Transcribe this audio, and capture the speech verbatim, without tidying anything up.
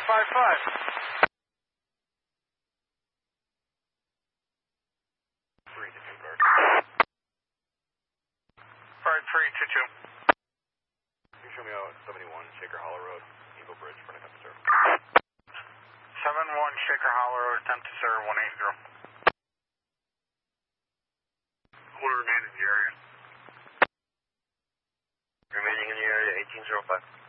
five five. three to two guard. Five three two two. Can you show me out seventy-one Shaker Hollow Road, Eagle Bridge, for an attempt to serve? Seven one Shaker Hollow Road, attempt to serve one eight zero. Who will remain in the area? Remaining in the area eighteen zero five.